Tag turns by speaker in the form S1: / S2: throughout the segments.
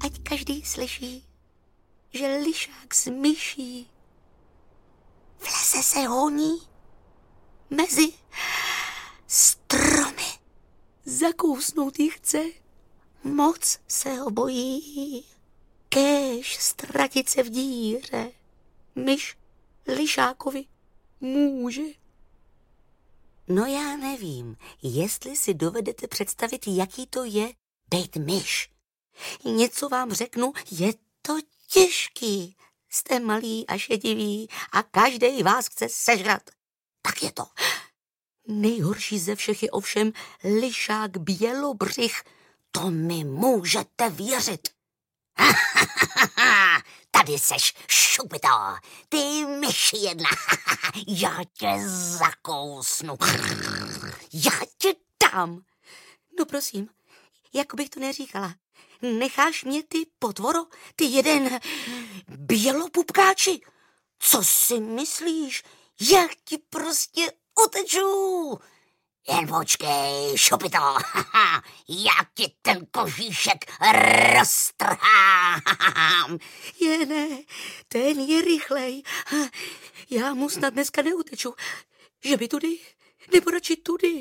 S1: ať každý slyší, že lišák s myší v lese se honí mezi stromy. Zakousnout jí chce, moc se ho bojí, kéž ztratit se v díře myš lišákovi může. No já nevím, jestli si dovedete představit, jaký to je být myš. Něco vám řeknu, je to těžký. Jste malý a šediví a každej vás chce sežrat. Tak je to. Nejhorší ze všech je ovšem lišák bělobřich. To mi můžete věřit. Tady seš, šupito, ty myši jedna. Já tě zakousnu. Já tě dám. No prosím, jako bych to neříkala. Necháš mě, ty potvoro, ty jeden bělopupkáči? Co si myslíš? Já ti prostě uteču. Jen počkej, šupito, já ti ten kožíšek roztrhám. Ne, ten je rychlej. Já mu snad dneska neuteču. Že by tudy, nebo radši tudy.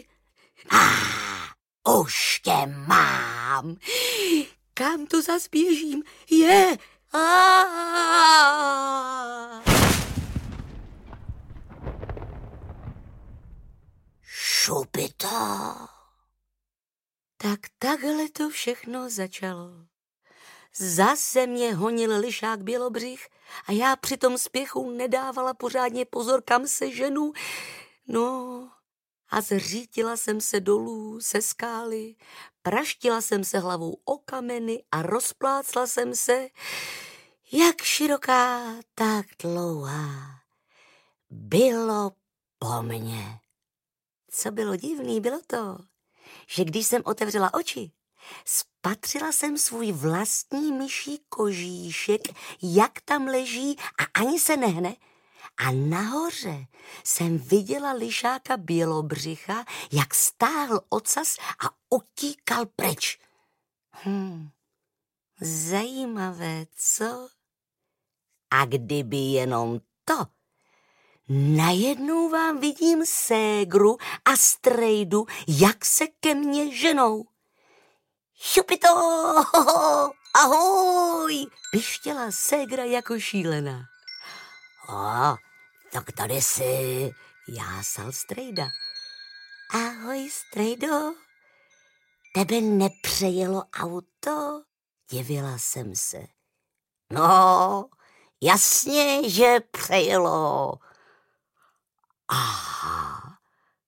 S1: Už tě mám. Kam to zas běžím? Je. Šupito. Tak takhle to všechno začalo. Zase mě honil lišák bělobřich a já při tom spěchu nedávala pořádně pozor, kam se ženu. No a zřítila jsem se dolů se skály, praštila jsem se hlavou o kameny a rozplácla jsem se, jak široká, tak dlouhá. Bylo po mně. Co bylo divný, bylo to, že když jsem otevřela oči, spatřila jsem svůj vlastní myší kožíšek, jak tam leží a ani se nehne. A nahoře jsem viděla lišáka bělobřicha, jak stáhl ocas a utíkal pryč. Zajímavé, co? A kdyby jenom to, najednou vám vidím ségru a strejdu, jak se ke mně ženou. Šupito, ahoj, pištěla ségra jako šílená. Tak tady jsi, jásal strejda. Ahoj, strejdo, tebe nepřejelo auto? Divila jsem se. No, jasně, že přejelo. Aha.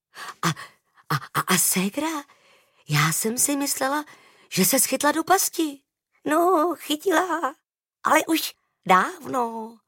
S1: A ségra? Já jsem si myslela, že se schytla do pasti. No, chytila, ale už dávno.